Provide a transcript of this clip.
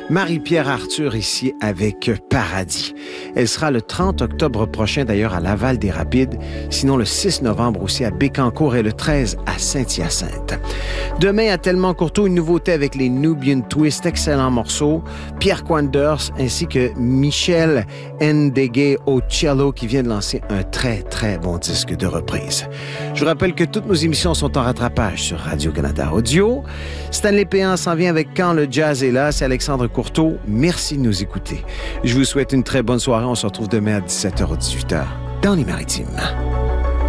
Marie-Pierre Arthur ici avec Paradis. Elle sera le 30 octobre prochain d'ailleurs à Laval-des-Rapides, sinon le 6 novembre aussi à Bécancour et le 13 à Saint-Hyacinthe. Demain à Tellement-Courteau, une nouveauté avec les Nubian Twist, excellent morceau, Pierre Quanders ainsi que Michel Ndegue au cello qui vient de lancer un très très bon disque de reprise. Je vous rappelle que toutes nos émissions sont en rattrapage sur Radio-Canada Audio. Stanley Péan s'en vient avec Quand le jazz est là, c'est Alexandre Courteau. Merci de nous écouter. Je vous souhaite une très bonne soirée. On se retrouve demain à 17h ou 18h dans les Maritimes.